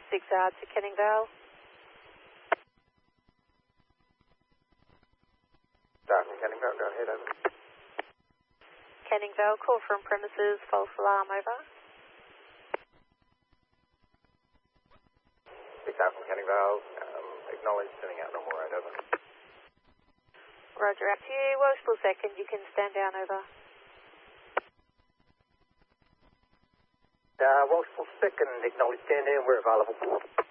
6 out to Canning Vale. Start from Canning Vale, go ahead, over. Canning Vale, call from premises, false alarm, over. 6 out from Canning Vale, acknowledge, sending out normal road, over. Roger, out to you. Welshpool second, you can stand down, over. Welshpool second, acknowledge, stand down, we're available.